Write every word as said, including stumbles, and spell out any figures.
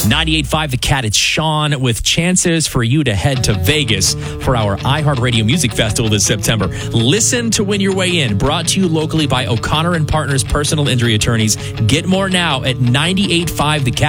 ninety-eight point five The Cat, it's Sean with chances for you to head to Vegas for our iHeartRadio Music Festival this September. Listen to win your way in. Brought to you locally by O'Connor and Partners Personal Injury Attorneys. Get more now at ninety-eight point five The Cat.